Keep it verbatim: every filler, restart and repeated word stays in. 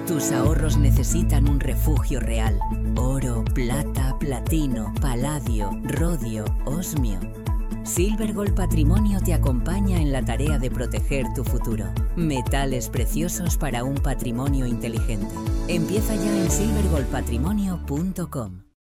Tus ahorros necesitan un refugio real. Oro, plata, platino, paladio, rodio, osmio. Silvergold Patrimonio te acompaña en la tarea de proteger tu futuro. Metales preciosos para un patrimonio inteligente. Empieza ya en silvergold patrimonio punto com.